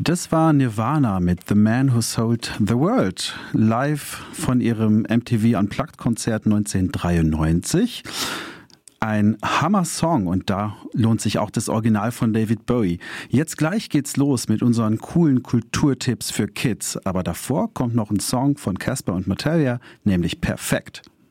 Das war Nirvana mit The Man Who Sold the World, live von ihrem MTV Unplugged-Konzert 1993. Ein Hammer-Song und da lohnt sich auch das Original von David Bowie. Jetzt gleich geht's los mit unseren coolen Kulturtipps für Kids, aber davor kommt noch ein Song von Casper und Materia, nämlich Perfekt.